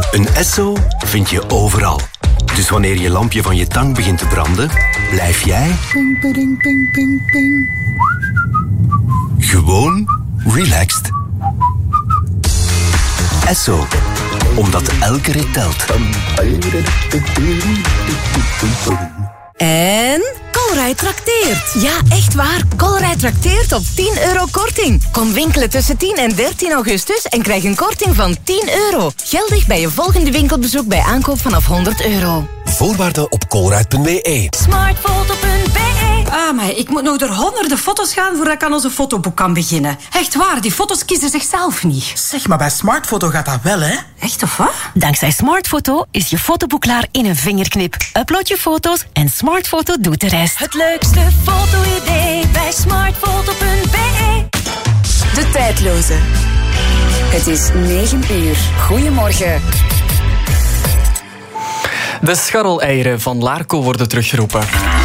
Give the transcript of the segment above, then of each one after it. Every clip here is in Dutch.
Een Esso vind je overal. Dus wanneer je lampje van je tang begint te branden, blijf jij ping, ping, ping, ping, ping. Gewoon relaxed. Esso, omdat elke rit telt. En Colruyt trakteert. Ja, echt waar. Colruyt trakteert op €10 korting. Kom winkelen tussen 10 en 13 augustus en krijg een korting van €10. Geldig bij je volgende winkelbezoek bij aankoop vanaf €100. Voorwaarden op colruyt.be. Smartfoto.be. Ah, maar ik moet nog door honderden foto's gaan voordat ik aan onze fotoboek kan beginnen. Echt waar, die foto's kiezen zichzelf niet. Zeg, maar bij Smartfoto gaat dat wel, hè? Echt of wat? Dankzij Smartfoto is je fotoboek klaar in een vingerknip. Upload je foto's en Smartfoto doet de rest. Het leukste foto-idee bij Smartfoto.be. De tijdloze. Het is 9 uur. Goedemorgen. De scharreleieren van Larco worden teruggeroepen.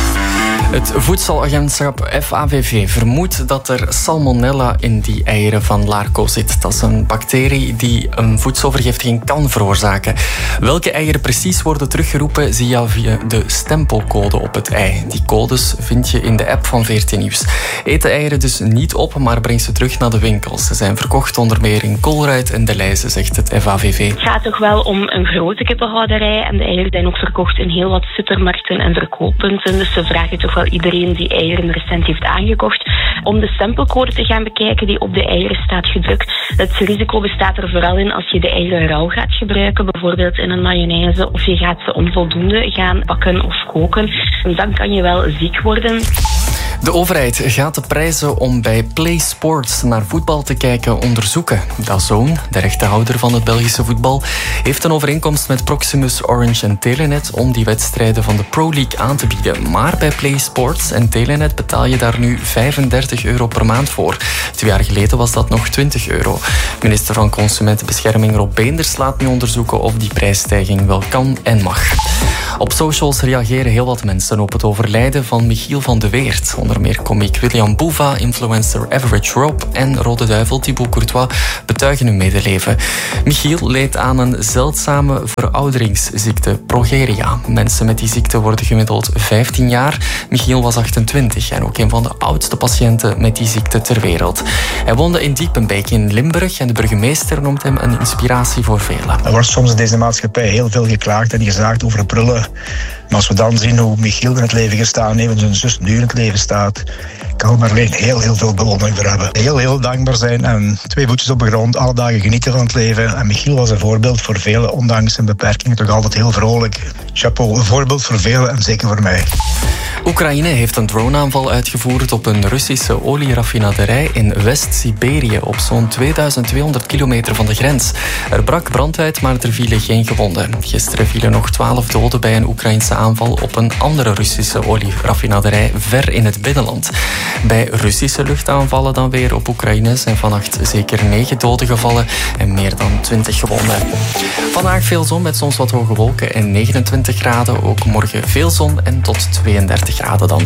Het voedselagentschap FAVV vermoedt dat er salmonella in die eieren van Larco zit. Dat is een bacterie die een voedselvergiftiging kan veroorzaken. Welke eieren precies worden teruggeroepen zie je via de stempelcode op het ei. Die codes vind je in de app van VRT Nieuws. Eet de eieren dus niet op, maar breng ze terug naar de winkels. Ze zijn verkocht onder meer in Colruyt en De Leize, zegt het FAVV. Het gaat toch wel om een grote kippenhouderij en de eieren zijn ook verkocht in heel wat supermarkten en verkooppunten. Dus ze vragen toch wel iedereen die eieren recent heeft aangekocht om de stempelcode te gaan bekijken die op de eieren staat gedrukt. Het risico bestaat er vooral in als je de eieren rauw gaat gebruiken, bijvoorbeeld in een mayonaise, of je gaat ze onvoldoende gaan bakken of koken. Dan kan je wel ziek worden. De overheid gaat de prijzen om bij Play Sports naar voetbal te kijken onderzoeken. DAZN, de rechtenhouder van het Belgische voetbal, heeft een overeenkomst met Proximus, Orange en Telenet om die wedstrijden van de Pro League aan te bieden. Maar bij Play Sports en Telenet betaal je daar nu €35 per maand voor. 2 jaar geleden was dat nog €20. Minister van Consumentenbescherming Rob Beenders laat nu onderzoeken of die prijsstijging wel kan en mag. Op socials reageren heel wat mensen op het overlijden van Michiel van de Weert. Onder meer komiek William Boeva, influencer Average Rob en Rode Duivel Thibaut Courtois betuigen hun medeleven. Michiel leed aan een zeldzame verouderingsziekte, progeria. Mensen met die ziekte worden gemiddeld 15 jaar. Michiel was 28 en ook een van de oudste patiënten met die ziekte ter wereld. Hij woonde in Diepenbeek in Limburg en de burgemeester noemt hem een inspiratie voor velen. Er wordt soms in deze maatschappij heel veel geklaagd en gezaagd over prullen. Maar als we dan zien hoe Michiel in het leven gestaan heeft en zijn zus nu in het leven staat, kan er alleen heel veel bewondering voor hebben. Heel dankbaar zijn en 2 voetjes op de grond, alle dagen genieten van het leven. En Michiel was een voorbeeld voor velen, ondanks zijn beperkingen toch altijd heel vrolijk. Chapeau, een voorbeeld voor velen en zeker voor mij. Oekraïne heeft een droneaanval uitgevoerd op een Russische olieraffinaderij in West-Siberië op zo'n 2200 kilometer van de grens. Er brak brand uit, maar er vielen geen gewonden. Gisteren vielen nog 12 doden bij een Oekraïnse aanval op een andere Russische olieraffinaderij ver in het binnenland. Bij Russische luchtaanvallen dan weer op Oekraïne zijn vannacht zeker 9 doden gevallen en meer dan 20 gewonden. Vandaag veel zon met soms wat hoge wolken en 29 graden. Ook morgen veel zon en tot 32 graden dan.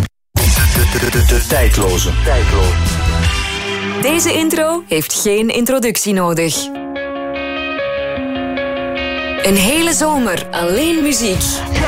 De tijdloze. Deze intro heeft geen introductie nodig. Een hele zomer alleen muziek.